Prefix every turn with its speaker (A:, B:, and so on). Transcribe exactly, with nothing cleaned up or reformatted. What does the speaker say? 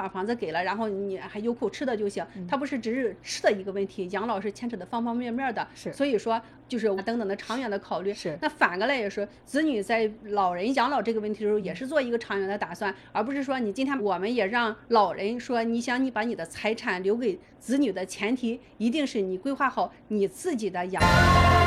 A: 把房子给了，然后你还有口吃的就行，它不是只是吃的一个问题，养老是牵扯的方方面面的。
B: 是，
A: 所以说就是等等的长远的考虑。
B: 是，
A: 那反过来也是，子女在老人养老这个问题的时候，也是做一个长远的打算，而不是说你今天我们也让老人说，你想你把你的财产留给子女的前提，一定是你规划好你自己的养老。